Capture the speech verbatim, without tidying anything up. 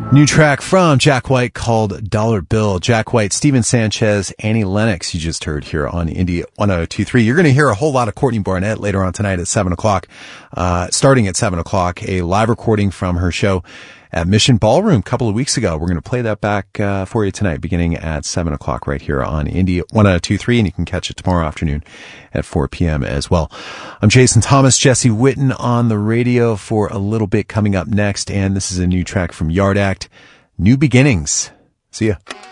New track from Jack White called Dollar Bill. Jack White, Steven Sanchez, Annie Lennox, you just heard here on Indie one oh two point three. You're going to hear a whole lot of Courtney Barnett later on tonight at seven o'clock. Uh, starting at seven o'clock, a live recording from her show at Mission Ballroom a couple of weeks ago. We're going to play that back uh, for you tonight, beginning at seven o'clock right here on Indie one oh two point three, and you can catch it tomorrow afternoon at four p.m. as well. I'm Jason Thomas, Jesse Witten on the radio for a little bit coming up next, and this is a new track from Yard Act, New Beginnings. See ya.